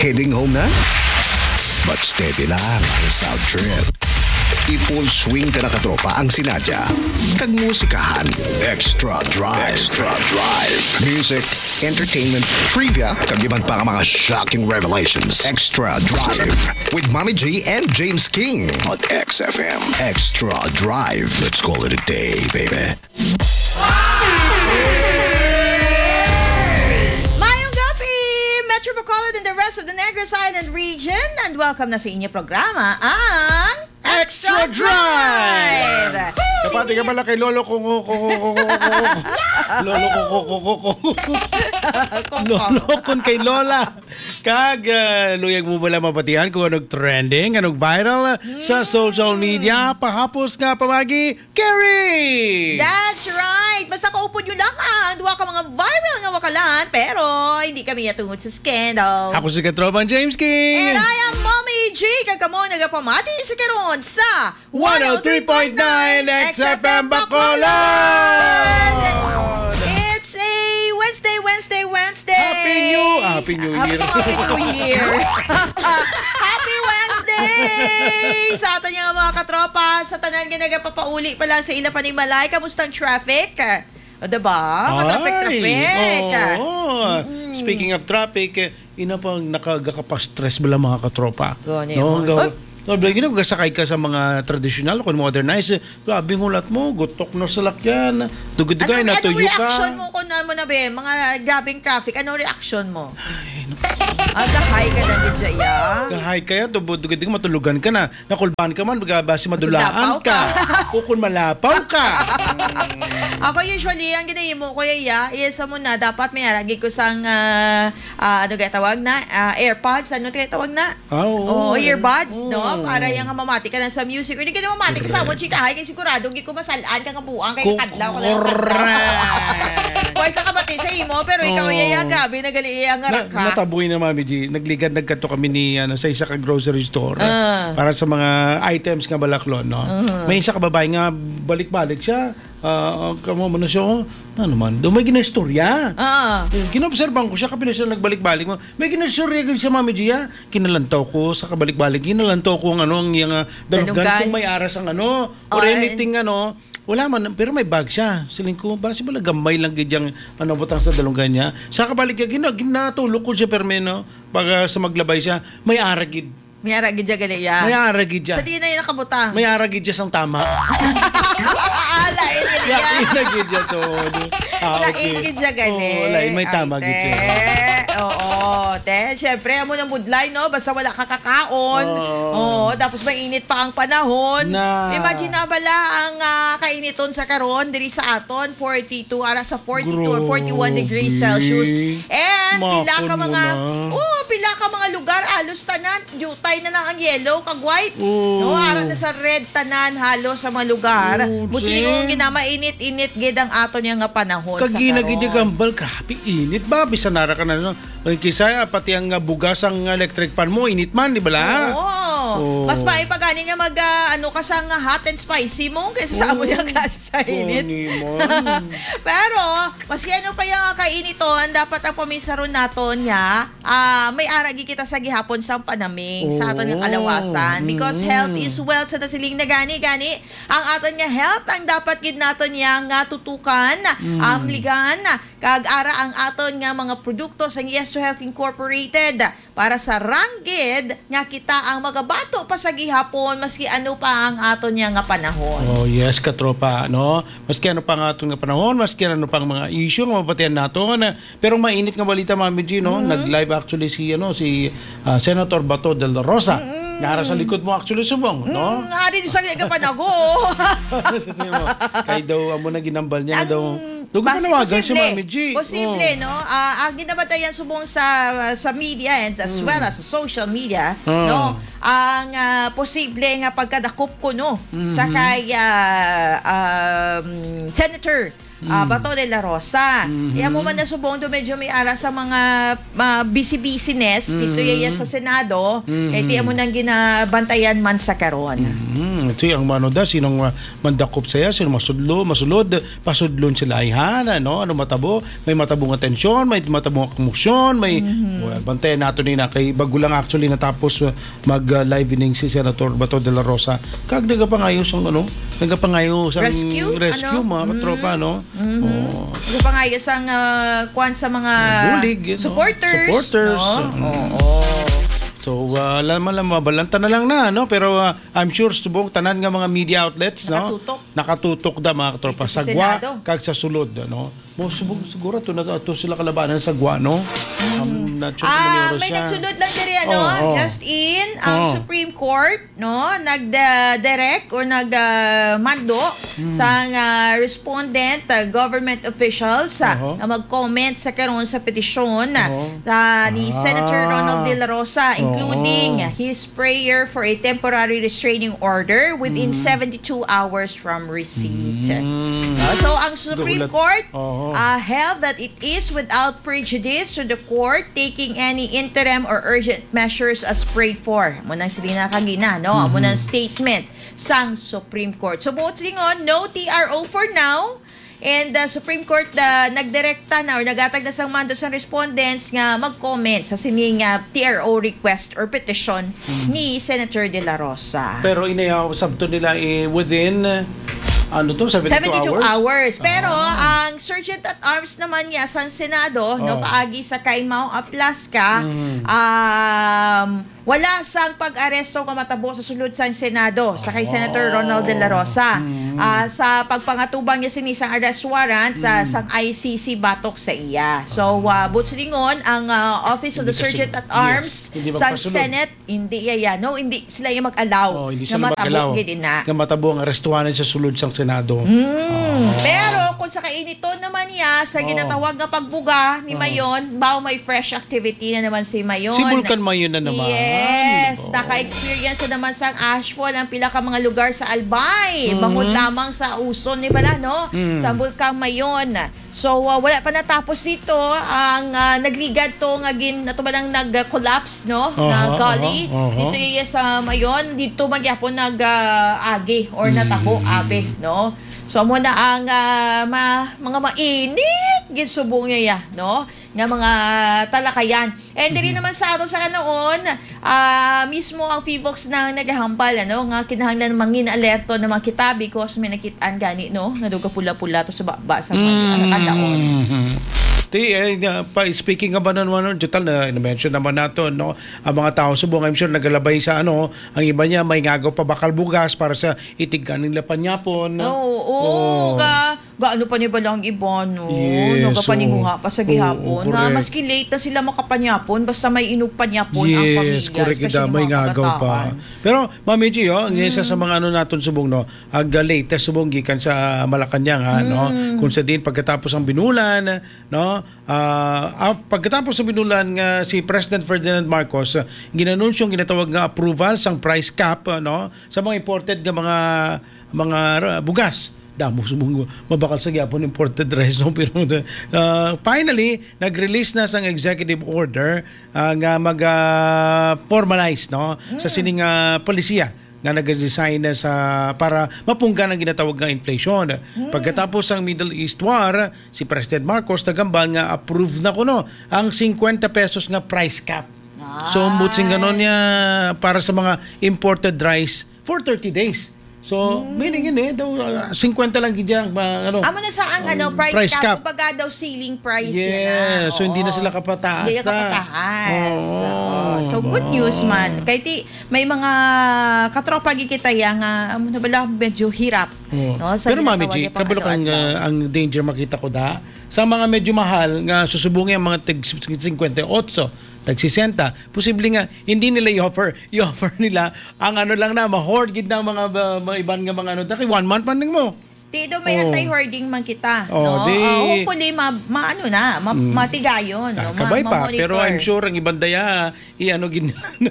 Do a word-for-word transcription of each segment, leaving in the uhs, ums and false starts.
Heading home na? But steady lang ang South Trip. I-full swing ka na katropa ang sinadya. Kagmusikahan. Extra Drive. Extra Drive. Music, entertainment, trivia, kagiban pa ang mga shocking revelations. Extra Drive. With Mommy G and James King on X F M. Extra Drive. Let's call it a day, baby. Metro Bacolod and the rest of the Negros Island region, and welcome na sa inyong programa ang Extra Drive! Kapati ka pala kay Lolo ko ko ko ko ko ko Lolo ko ko ko ko ko Lolo kon kay Lola. Kag uh, luyag mo bala mabatihan kung anong trending, anong viral mm. sa social media. Pahapos nga pamagi, Carrie! That's right! Basta kaupod nyo lang ah. Duwa ka mga viral nga wakalan, pero hindi kami yatungod sa scandal. Ako si Katropan James King. And I am Mommy G. Kagkamo nagapamati sa karon sa one oh three point nine X F M Bacolod! It's a Wednesday, Wednesday, Wednesday! Happy New, Happy New Year! Happy New Year! Happy Wednesday! Sa atin yung mga katropa, sa tanan nga nagapapauli pa lang sa ila panimalay. Kamusta ang traffic? O, diba? Matraffic-traffic. Oh, mm. Speaking of traffic, ina pang nakagakapastress bala mga katropa. Gani no, mo. Go, no, bigyan mo gasakay ka sa mga traditional kung modernized. Grabe ngulat mo, gutok na sa lakyan. Dugod-dugay na tuyo ka. Anong reaction mo kung ano mo na be, mga grabing traffic? Anong reaction mo? Ay, no. Ah, gahay ka na din siya, gahay ka yan, dugod-dugay matulugan ka na. Nakulban ka man, basi madulaan ka. O kung malapaw ka. Ako usually, ang ginayin mo, Kuya Ya, isa mo na, dapat may aragi ko sang, uh, uh, ano kaya tawag na, uh, AirPods, ano kaya tawag na? Oh, oh, earbuds, oh. no? Para yung mamati ka na sa music. Hindi ka na mamati ka sa mo, chikahay, kaya sigurado, hindi ko masalaan ka kabuang, kaya kadlaw ko lang kadlaw. Kuya sa kabati sa imo, pero ikaw, oh. Yaya, grabe, nagali ang arak ka. Na, natabuhin na, Mami G. Nagligad, nagkanto kami ni, ano, sa isa ka grocery store. Uh. Para sa mga items nga balaklon, no? Uh. May isa ka babae nga, balik-balik siya. Uh, kamo mo na siya, oh, ano man, doon may ginastorya. Ah. Kinobserban ko siya, kapila siya nagbalik-balik mo. May ginastorya siya, Mami Gia. Kinalantaw ko sa kabalik-balik. Kinalantaw ko ang ano, ang yung uh, dalugan kung may aras ang ano, or oh, anything, eh. ano. Wala man, pero may bag siya. Siling ko, basi wala gamay lang gidyang ano, butang sa dalunggan niya. Sa kabalik niya, gina, ginatulog ko siya permeno, pag uh, sa maglabay siya, may aragid. May aragid siya gali ya. May aragid siya. Sa di na yun nakabutang. May aragid siya sang tama. Ala, inid siya. Aragid siya to. Ah, okay. Laingid siya gali. Oo, lain, may tama gid siya. Oo, te. Siyempre, amo ng budlay, no? Basta wala kakakaon. Oo, tapos mainit pa ang panahon. Na. Imagine na bala ang uh, kainiton sa karon diri sa aton, forty-two, ara sa forty-two or forty-one degrees Celsius. And Makon pila ka mga, oh, pila ka mga lugar, halos tanan, jutay na lang ang yellow, kag white. Oh. No, ara na sa red tanan, halos sa mga lugar. Oh, Mutsi kung ginamainit-init gid ang aton nga nga panahon kag sa gina karon. gid gambal, grabe init ba bisan nara ka na no. Kisa pati ang uh, bugas ang electric fan mo init man di bala? Oo. Oh. Mas maipagani nga mag uh, ano ka sa nga hot and spicy mo kaysa sa amo yung klase sa init. Pero maski ano pa yung kainiton, dapat ang pamisaron naton nya, uh, may aragi kita sa gihapon sa panaming oh. sa aton nga kalawasan because mm. health is wealth sa nasiling na gani gani ang aton nga health ang dapat gid naton nga nga tutukan mm. amligan kag ara ang aton nga mga produkto sa Yes to Health Incorporated para sa ranggid nga kita ang magabato pa sa gihapon maski ano pa ang aton nga panahon. Oh yes, katropa, no? Maski ano pa ang aton nga panahon, maski ano pang mga issue nga mabatian naton. Pero mainit nga balita, Mami G, no? Mm-hmm. Nag-live actually si ano si uh, Senator Bato de la Rosa. Mm-hmm. Nara sa likod mo actually subong, no? Mm, ari di sa nga panago. Kay daw amo na ginambal niya ang, daw. Dugo pa nawagan si Mami G. Posible, oh. no? Uh, ang ginabatayan subong sa sa media and as mm. well as sa social media, oh. no? Ang uh, posible nga pagkadakop ko, no? Mm-hmm. Sa kay uh, um, Senator Uh, Bato de la Rosa. Mm-hmm. Iya mo man na subong do medyo may ara sa mga uh, busy-busyness mm-hmm. dito yaya sa Senado. Mm-hmm. Kaya tiya mo nang ginabantayan man sa karon. Mm-hmm. Hmm, si ang ano da, sinong uh, mandakop saya, sino masudlo, masulod, pasudlon sila ay hana, no? Ano matabo? May matabong atensyon, may matabong akumosyon, may mm-hmm. well, bantayan nato ni na kay bago lang actually natapos uh, mag uh, live ining si Senator Bato de la Rosa. Kag nagapangayos ang ano, nagapangayos ang rescue, rescue ano? mga katropa, no? Mm-hmm. Oh. Nagapangayos ang uh, kwan sa mga bulig, you know? supporters. Supporters. No? Mm. Oo. Oh. So, uh, alam mo lang, mabalanta na lang na, no? Pero uh, I'm sure subong tanan nga mga media outlets, no? Nakatutok. Nakatutok da mga katropa. Sa Sagwa, Senado. kag sa sulod, no? Mo subong siguro to na to sila kalabanan sa Sagwa, no? Um, na Ah, may nagsulod lang diri ano, Oh, oh. just in ang Oh. Supreme Court, no, nagda-direct or nagmando Hmm. sa uh, respondent, uh, government officials sa Oho. na mag-comment sa karon sa petisyon Oho. uh, ni Ah. Senator Ronald De La Rosa, including Oho. his prayer for a temporary restraining order within Hmm. seventy-two hours from receipt. Mm. Uh, so ang Supreme Gulat. Court Oo. uh, held that it is without prejudice to the court taking any interim or urgent measures as prayed for. Muna sila nakagina, no? Mm-hmm. Muna statement sang Supreme Court. So, buot singon, no T R O for now. And the Supreme Court uh, nagdirekta na or nagatag na sang mando sa respondents nga mag-comment sa sining uh, T R O request or petition Mm-hmm. ni Senator De La Rosa. Pero inayaw sabto nila eh, within uh, ano to, seventy-two, seventy-two hours? hours. Pero Ah. ang Sergeant at Arms naman niya sa Senado, no, Oh. paagi sa Kaimao Aplaska, Mm. um, wala sang pag-aresto nga matabo sa sulod sa Senado sa kay Senator Ronald De La Rosa. Mm. Ah, sa pagpangatubang niya sinisang arrest warrant sa Mm. sang I C C batok sa iya. So, uh, butsulingon ang uh, Office of the Hindi Sergeant kasunod. at Arms Yes. Hindi sa magpasunod. Senate, hindi iya, no, hindi sila yung mag-allow Oh, hindi na sila mag-alaw. matabo gid na. Nga matabo ang arestuhanan sa sulod sang Senado. Mm. Pero kung sa kainito naman niya sa Oh. ginatawag nga pagbuga ni Oh. Mayon, bao may fresh activity na naman si Mayon. Si Vulcan Mayon na naman. Yes, Oh. naka-experience na naman sa Ashfall ang pila ka mga lugar sa Albay. Mhm. Bangod lamang sa Uson ni bala, no? Mm. Sa Vulcan Mayon. So uh, wala pa natapos dito ang uh, nagligad to nga gin nato ba nang nag-collapse, no? Na Aha, gully. aha, aha. Dito iya sa Mayon, dito magyapon nag-agi or natabo Mm. abe, no? So mo na ang ah, ma, mga mainit ginsubong niya ya, no? Nga mga talakayan. And diri Mm-hmm. naman sa ato sa kanoon, ah, mismo ang Fivox na nagahambal, ano, nga kinahanglan mangin alerto na mga kita because may nakitaan gani, no? Nga duga pula-pula to sa baba sa mga kadaon. Mhm. Ti, eh, na- pa, speaking about naman, no, total na na-mention naman nato, no, ang mga tao subong, I'm sure nagalabay sa ano, ang iba niya may ngagaw pa bakal bugas para sa itigan nila panyapon. Oo, oo, Oh. ga, ga ano pa ni balang iba, no? Yes, No, ga paninguha oo. pa sa Oo, gihapon. oo, Na correct. maski late na sila makapanyapon, basta may inug panyapon ang pamilya. Yes, correct especially kita, may mga ngagaw pa. kabataan. Pero, Mami G, oh, ang isa sa mga ano natin subong, no, ag latest subong gikan sa Malacanang, ha, no, kung sa din pagkatapos ang binulan, no, ah, ah, pagkatapos ng binulan nga si President Ferdinand Marcos, uh, ginanunsyong ginatawag nga approval sang price cap, uh, no, sa mga imported nga mga mga uh, bugas. Damo subong mabakal sa gyapon imported rice, no? Pero uh, finally nag-release na sang executive order uh, nga mag uh, formalize, no, sa sining uh, polisiya nga nag-design na sa para mapunggan ang ginatawag nga inflation. Pagkatapos ang Middle East War, si President Marcos tagambal nga approve na kuno ang fifty pesos nga price cap. So mutsing ganon niya para sa mga imported rice for thirty days. So, meaning yun eh, daw, uh, fifty lang gidya, uh, ano. Amo na sa ang ano, price, price cap, cap. kumbaga daw ceiling price Yeah, yan na. so hindi na Oo. sila kapataas Hindi na na. kapataas. Oo. Oo. So, good news man. Kaya ti, may mga katropa gikita ya nga, amo na bala, medyo hirap. Oo. No? Sa Pero Mami ginatawag G, niya pang kabalo kang ano-ano. uh, ang danger makita ko da. Sa mga medyo mahal nga susubungin ang mga tig fifty-eight, tag sixty, posible nga hindi nila i-offer, i-offer nila ang ano lang na ma-hoard gid ng mga, uh, mga iban nga mga ano, daki one month man mo. Di do may Oh. anti-hoarding man kita. Oh, no? di- Ah, hopefully, ma, ma ano na, ma, matigayon. No? Ah, Ma- kabay pa, ma-monitor. pero I'm sure ang ibang daya, i-ano gin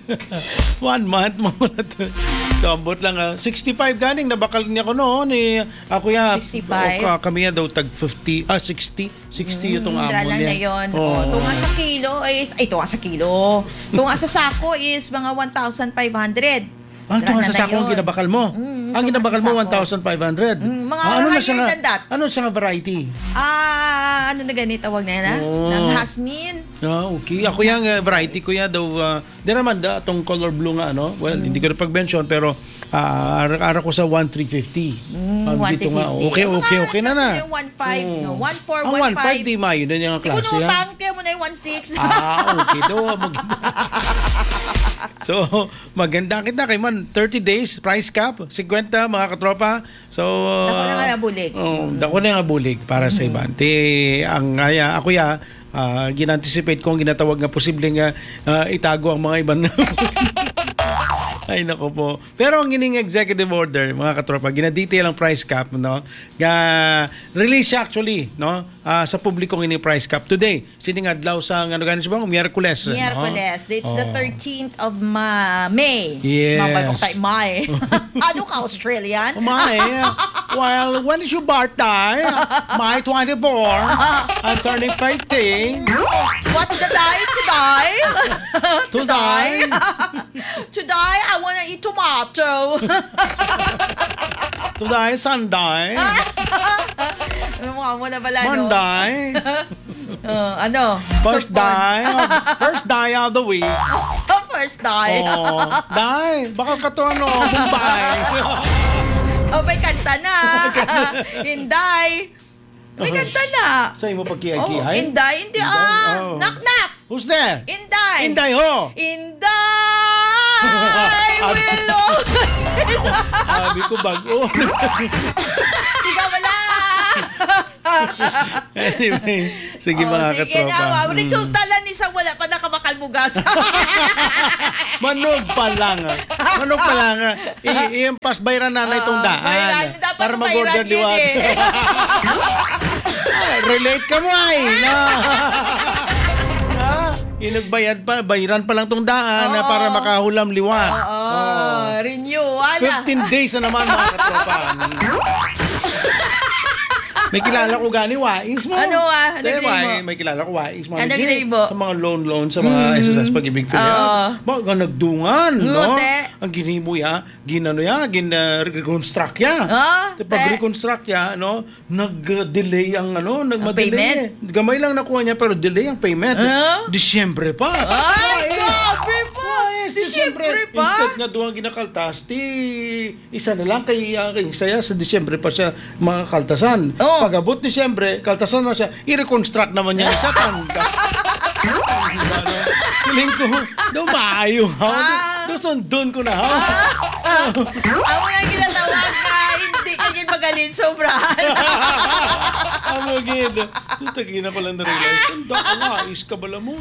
one month mo na to. So, ambot lang, ah, sixty-five ganing, nabakal niya ko noon, eh, ako ya, sixty-five? o, ka- kami ya daw tag fifty, ah, sixty, sixty itong Mm, amo dralan niya. na yun. Oo. Oh. Tunga sa kilo is, ay, tunga sa kilo. Tunga sa sako is mga one thousand five hundred. Ang tunga Grana sa na sakong yun. ginabakal mo. Mm, ang tunga ginabakal sa mo, sako. one thousand five hundred. Mm, mga Ah, ano na higher siya nga, than that. ano siya nga variety? Ah, ano na ganito, tawag na yan, ha? Oh. Ng Hasmin. Ah, okay. Ako yung uh, variety ko yan daw. Uh, di naman, da, itong color blue nga, ano? Well, hindi ko na pag-mention, pero uh, ara ko sa one thousand three hundred fifty. Mm, Ang one dito nga. fifty. Okay, okay, okay na na. Yung one five, Oo. no? one four, Ang one one five, five. di mayo na yung Hindi ko klase. ha? nutang, kaya mo na yung one six. Ah, okay. Do, maganda. So, maganda kita kay man. thirty days, price cap, fifty mga katropa. So, Dako na nga bulig. Oh, dako na nga bulig para sa iban. Ti, ang aya, ako ya, ah, ginanticipate ko ang ginatawag nga posibleng nga ah, itago ang mga iban. Ay nako po. Pero ang ining executive order, mga katropa, gina-detail ang price cap, no? Nga release siya actually, no? Ah, sa publikong ini price cap today. Sini nga adlaw sa ano ganin siya bang Miyerkules, Miyerkules. no? It's the Oh. thirteenth of Ma- May. Yes. Mabay ko tayo, May. Ano ka, Australian? Oh, my. Well, when is your birthday? May twenty-four. I'm turning fifty. What's the day today? Today. Today, I wanna eat tomato. Today, Sunday. Ano mo, mo na pala, no? Monday. Uh, ano? First Support. day. of- First day of the week. First day. Oh, day. Bakal ka to ano, Mumbai. Oh, may kanta na. Inday. May kanta na. Sa imo Oh, pagkiyay-kiyay? Inday. Hindi, ah. Oh. Knock, knock. Who's there? Inday. Inday ho. Inday. Willow. Sabi ko bago. Ikaw wala. Anyway, sige Oh, mga sige katropa. na, ma'am. Mm. Resulta lang isang wala pa nakabakalmugas. Manog pa lang. ah. Manog pa lang. ah. I- I-impas bayran na na itong Oo, daan. bayran. Dapat Para mag-order bayran yun liwat. eh. Ah, relate ka mo ay. No. Ah, inagbayad pa, bayran pa lang tong daan na Oo. para makahulam liwat. Oo. Renew. Wala. fifteen days na naman mga katropa. May kilala ko gani Wais mo. Ano, ah? Ano Di ba, gilay mo? may kilala ko Wais mo. Ano G, gilay mo? Sa mga loan-loan, sa mga S S S pag-ibig ko Oo. yan. Mga nagdungan, no? Ngute. Ang ginimo ya, ginano ya, gin-reconstruct ya. Ah, Te- te. Pag-reconstruct ya, no? Nag-delay ang ano, nagmadelay. payment? eh. Gamay lang nakuha niya, pero delay ang payment. Ah? Disyembre pa. Ay, Wais. grabe pa. Wais, Disyembre pa. Instead nga doon ginakaltas, ti isa na lang kay, uh, kay saya sa Disyembre pa siya makakaltasan. Oo. Pag-abot Disyembre, kaltasan na siya, i-reconstruct naman niya isa tanda. Feeling ko, daw maayo ha. Ah. Daw sundon ko na ha. Ako na ginatawag na hindi ka gin magaling sobrahan. Amo gid. Tutagin na ko lang na-realize. Tanda ka nga, is ka bala mo.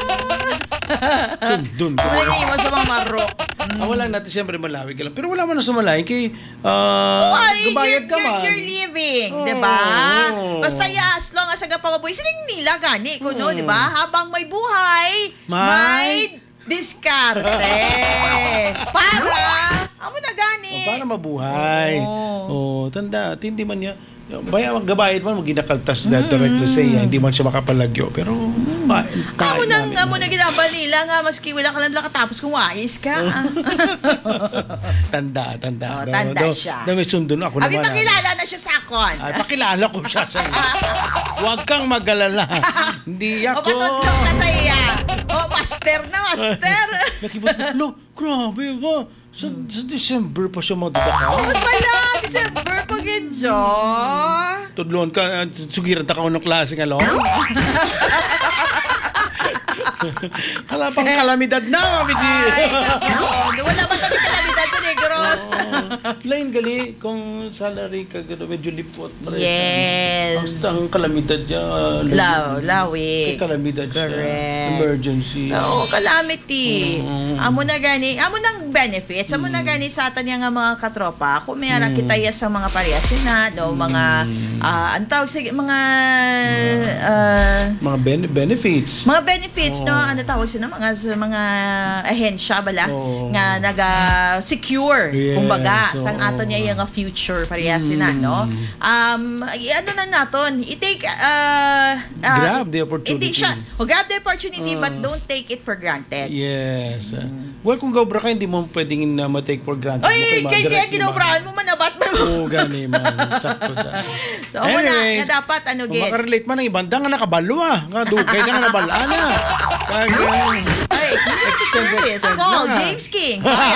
Sundon ko. Hindi mo sa mga maro. Ah, wala natin siyempre malawig ka lang. Pero wala man na sumalain kay uh, Ay, gabayad you're, ka you're, man. you're living, Oo. di ba? Oo. Basta ya, as long as aga pangabuhi, sining nila gani ko, no, Mm. di ba? Habang may buhay, May- may diskarte. Para, amo na gani. O, para mabuhay. Oo. Oh, tanda, tindi man niya. Baya maggabayad man, maginakaltas na directly sa iya, hindi man siya makapalagyo. Pero, ba, Amo nang, amo na ginabal nila nga, maski wala ka lang nakatapos kung wais ka. Tanda, tanda. Oh, tanda siya. Na may sundo na ako Abi, naman. ah. pakilala na siya sa akon. Ay, pakilala ko siya sa iyo. Huwag kang mag-alala. Hindi O ako. patudlok na sa iya. O, master na, master. Nakibot, lo, grabe ba? Sa, sa December pa siya magdadaka. Oo pala, December pag edyo. Tudlon ka, uh, sugiran ta ka ng klase nga long. Hala pang kalamidad na, Mami G. Ay, naku. Wala ba tayo kalamidad sa Negros? Lain gali, kung salary ka, gano, medyo lipot. pa rin. Yes. Basta ang kalamidad niya. uh, Law, May lawi. kalamidad siya. Correct. Emergency. Oo, calamity. Mm. Amo na gani, amo nang benefits, amo na gani sa atan nga mga katropa. Kung may ara kita ya sa mga parehas na, no, mga ah, ang tawag sa mga ah, Mga ben- benefits. mga benefits no no, ano tawag sila mga sa mga ahensya bala Oo. nga naga-secure Yes, kumbaga oo. sang ato niya yung future pareha sila, no? Um, i- ano na naton, i-take uh, uh, Grab the opportunity. i-take siya. O, grab the opportunity Oo. but don't take it for granted. Yes. Well, kung gobra ka, hindi mo pwedeng na ma-take for granted. Oy, mo kay kaya directly ginobrahan mo manabat mo. Oo, gani man. Sakto sa. So, mo na, na dapat ano kung gid. makarelate man ang ibanda nga nakabalo ah. Nga, dugay na nga nabala na. Kaya, Ay, community service. extend Call na. James King.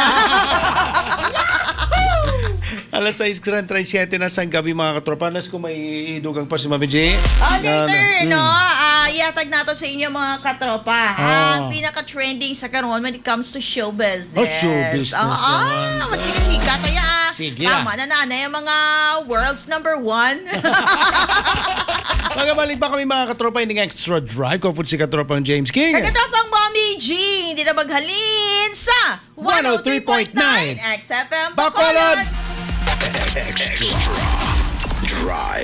alas sais trentesiyete na sang gabi mga katropa. Alas kung may idugang pa si Mami G. Oh, later, Na- no? Mm. Ah, iatag nato sa inyo mga katropa. Ah. Ang pinaka-trending sa karon when it comes to show business. Oh, show business Ah, naman. ah, machika-chika. Kaya, ah, Sige tama ah. na nanay ang mga world's number one. Magabalik pa kami mga katropa. Hindi nga extra drive. Kung po si katropang James King. Kagatapang Mommy G, hindi na maghalin sa one oh three point nine X F M Bacolod. Bacolod. Extra Drive.